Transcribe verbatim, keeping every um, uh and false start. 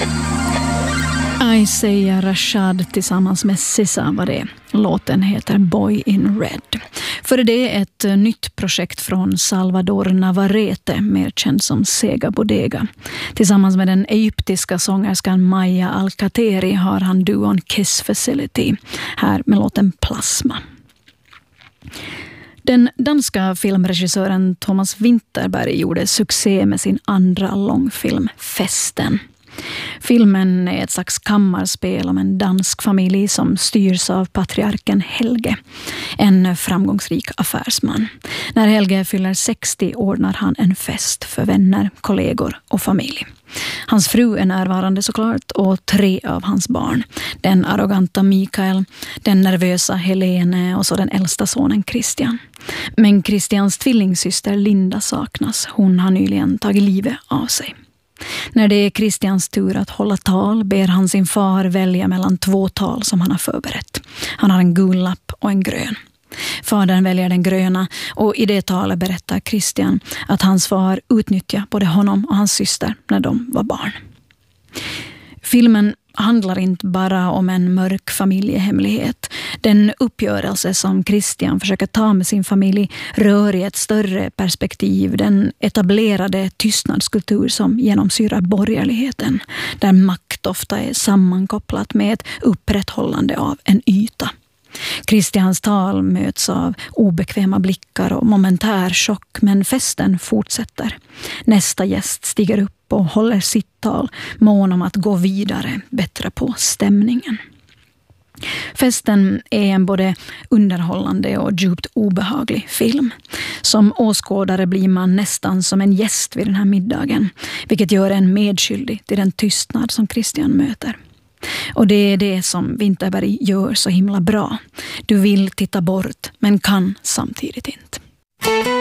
Isaiah Rashad tillsammans med Sissa var det. Låten heter Boy in Red. För det är ett nytt projekt från Salvador Navarrete, mer känd som Sega Bodega. Tillsammans med den egyptiska sångerskan Maya Alkateri har han duon Kiss Facility. Här med låten Plasma. Den danska filmregissören Thomas Vinterberg gjorde succé med sin andra långfilm Festen. Filmen är ett slags kammarspel om en dansk familj som styrs av patriarken Helge, en framgångsrik affärsman. När Helge fyller sextio ordnar han en fest för vänner, kollegor och familj. Hans fru är närvarande såklart och tre av hans barn. Den arroganta Mikael, den nervösa Helene och så den äldsta sonen Christian. Men Christians tvillingsyster Linda saknas. Hon har nyligen tagit livet av sig. När det är Christians tur att hålla tal ber han sin far välja mellan två tal som han har förberett. Han har en gul lapp och en grön. Fadern väljer den gröna och i det talet berättar Christian att hans far utnyttjar både honom och hans syster när de var barn. Filmen handlar inte bara om en mörk familjehemlighet. Den uppgörelse som Christian försöker ta med sin familj rör i ett större perspektiv den etablerade tystnadskultur som genomsyrar borgerligheten, där makt ofta är sammankopplat med ett upprätthållande av en yta. Christians tal möts av obekväma blickar och momentär chock, men festen fortsätter. Nästa gäst stiger upp och håller sitt tal, mån om att gå vidare, bättre på stämningen. Festen är en både underhållande och djupt obehaglig film. Som åskådare blir man nästan som en gäst vid den här middagen, vilket gör en medskyldig till den tystnad som Christian möter. Och det är det som Vinterberg gör så himla bra. Du vill titta bort, men kan samtidigt inte.